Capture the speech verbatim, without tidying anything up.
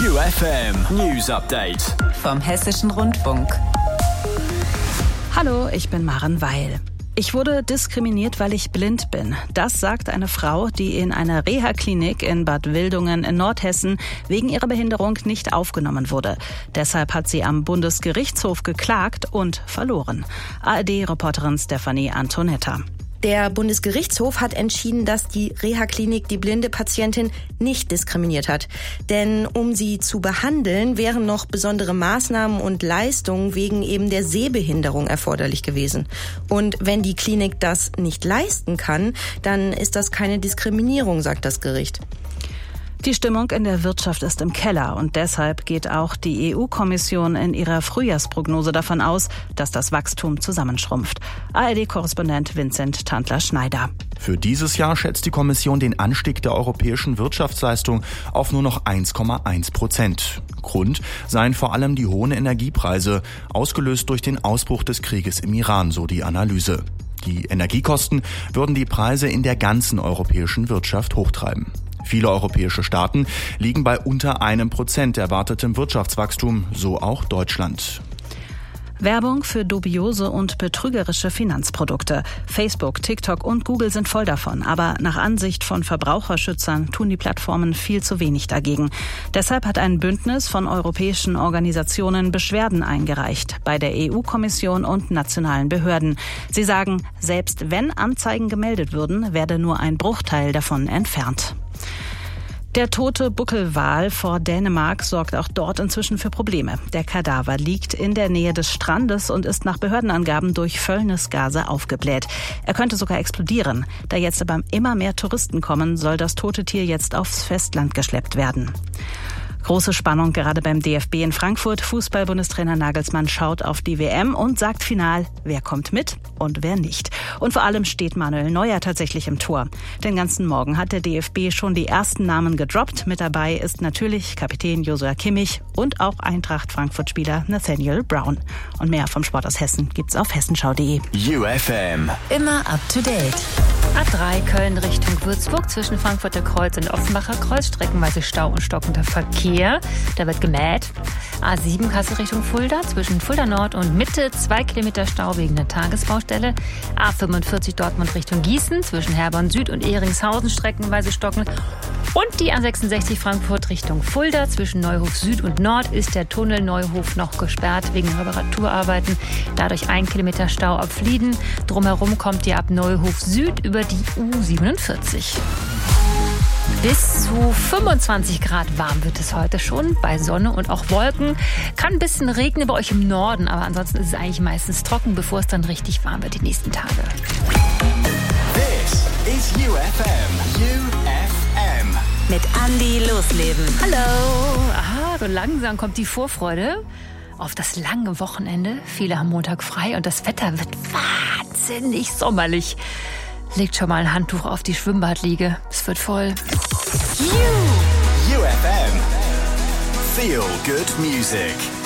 U F M News Update vom Hessischen Rundfunk. Hallo, ich bin Maren Weil. Ich wurde diskriminiert, weil ich blind bin. Das sagt eine Frau, die in einer Reha-Klinik in Bad Wildungen in Nordhessen wegen ihrer Behinderung nicht aufgenommen wurde. Deshalb hat sie am Bundesgerichtshof geklagt und verloren. A R D-Reporterin Stefanie Antonetta. Der Bundesgerichtshof hat entschieden, dass die Reha-Klinik die blinde Patientin nicht diskriminiert hat. Denn um sie zu behandeln, wären noch besondere Maßnahmen und Leistungen wegen eben der Sehbehinderung erforderlich gewesen. Und wenn die Klinik das nicht leisten kann, dann ist das keine Diskriminierung, sagt das Gericht. Die Stimmung in der Wirtschaft ist im Keller und deshalb geht auch die E U-Kommission in ihrer Frühjahrsprognose davon aus, dass das Wachstum zusammenschrumpft. A R D-Korrespondent Vincent Tantler-Schneider. Für dieses Jahr schätzt die Kommission den Anstieg der europäischen Wirtschaftsleistung auf nur noch eins Komma eins Prozent. Grund seien vor allem die hohen Energiepreise, ausgelöst durch den Ausbruch des Krieges im Iran, so die Analyse. Die Energiekosten würden die Preise in der ganzen europäischen Wirtschaft hochtreiben. Viele europäische Staaten liegen bei unter einem Prozent erwartetem Wirtschaftswachstum, so auch Deutschland. Werbung für dubiose und betrügerische Finanzprodukte. Facebook, TikTok und Google sind voll davon. Aber nach Ansicht von Verbraucherschützern tun die Plattformen viel zu wenig dagegen. Deshalb hat ein Bündnis von europäischen Organisationen Beschwerden eingereicht bei der E U-Kommission und nationalen Behörden. Sie sagen, selbst wenn Anzeigen gemeldet würden, werde nur ein Bruchteil davon entfernt. Der tote Buckelwal vor Dänemark sorgt auch dort inzwischen für Probleme. Der Kadaver liegt in der Nähe des Strandes und ist nach Behördenangaben durch Fäulnisgase aufgebläht. Er könnte sogar explodieren. Da jetzt aber immer mehr Touristen kommen, soll das tote Tier jetzt aufs Festland geschleppt werden. Große Spannung gerade beim D F B in Frankfurt. Fußball-Bundestrainer Nagelsmann schaut auf die W M und sagt final, wer kommt mit und wer nicht. Und vor allem steht Manuel Neuer tatsächlich im Tor. Den ganzen Morgen hat der D F B schon die ersten Namen gedroppt. Mit dabei ist natürlich Kapitän Joshua Kimmich und auch Eintracht-Frankfurt-Spieler Nathaniel Brown. Und mehr vom Sport aus Hessen gibt's auf hessenschau punkt de. U F M. Immer up to date. A drei Köln Richtung Würzburg zwischen Frankfurter Kreuz und Offenbacher Kreuz streckenweise Stau und stockender Verkehr. Da wird gemäht. A sieben Kassel Richtung Fulda zwischen Fulda Nord und Mitte zwei Kilometer Stau wegen der Tagesbaustelle. A fünfundvierzig Dortmund Richtung Gießen zwischen Herborn Süd und Eringshausen streckenweise stocken. Und die A sechsundsechzig Frankfurt Richtung Fulda zwischen Neuhof Süd und Nord ist der Tunnel Neuhof noch gesperrt wegen Reparaturarbeiten. Dadurch ein Kilometer Stau ab Flieden. Drumherum kommt ihr ab Neuhof Süd über die U siebenundvierzig. Bis zu fünfundzwanzig Grad warm wird es heute schon, bei Sonne und auch Wolken. Kann ein bisschen regnen bei euch im Norden, aber ansonsten ist es eigentlich meistens trocken, bevor es dann richtig warm wird die nächsten Tage. This is U F M. U F M. Mit Andi Losleben. Hallo! Aha, so langsam kommt die Vorfreude auf das lange Wochenende. Viele haben Montag frei und das Wetter wird wahnsinnig sommerlich. Legt schon mal ein Handtuch auf die Schwimmbadliege. Es wird voll. U F M. Feel good music.